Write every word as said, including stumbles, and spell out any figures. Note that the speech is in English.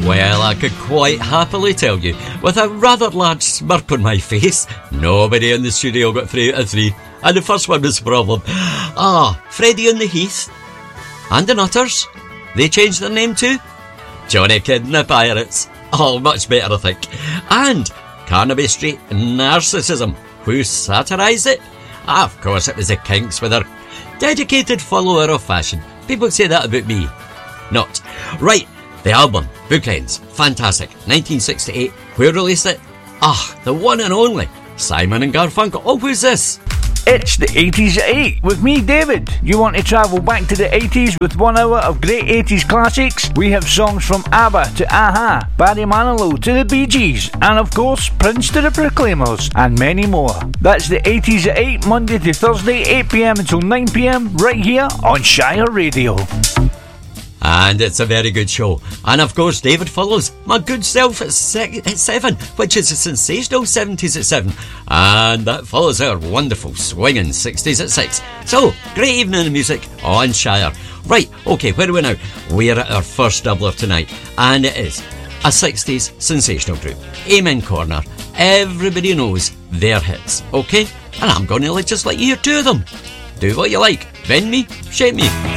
Well, I could quite happily tell you, with a rather large smirk on my face, nobody in the studio got three out of three. And the first one was a problem. Ah, Freddie on the Heath. And the Nutters. They changed their name too. Johnny Kidd and the Pirates. Oh, much better, I think. And Carnaby Street Narcissism. Who satirised it? Ah, of course, it was the Kinks with their dedicated follower of fashion. People say that about me. Not. Right, the album, Bookends. Fantastic. nineteen sixty-eight. Who released it? Ah, the one and only Simon and Garfunkel. Oh, who's this? It's the eighties at eight with me, David. You want to travel back to the eighties with one hour of great eighties classics? We have songs from ABBA to a-ha, Barry Manilow to the Bee Gees, and of course Prince to the Proclaimers, and many more. That's the eighties at eight, Monday to Thursday, eight p.m. until nine p.m, right here on Shire Radio. And it's a very good show. And of course, David follows my good self at, se- at seven, which is a sensational seventies at seven. And that follows our wonderful swinging sixties at six. So, great evening of music on Shire. Right, okay, where are we now? We're at our first doubler tonight. And it is a sixties sensational group. Amen Corner. Everybody knows their hits, okay? And I'm going to just let you hear two of them. Do what you like. Bend me, shape me.